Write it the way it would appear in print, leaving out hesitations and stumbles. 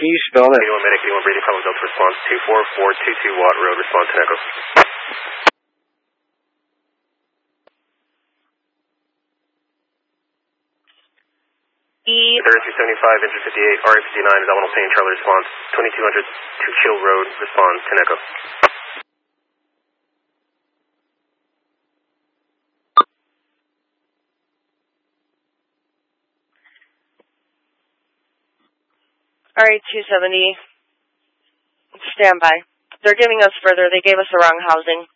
Can you spell that? 81 medic, 81 breathing problems, Delta response, 24422 Watt Road, response to Echo. 3275, engine 58, RA59, abdominal pain, Charlie response, 2200 to Chill Road, response, Teneco. Alright, 270, stand by. They're giving us further, they gave us the wrong housing.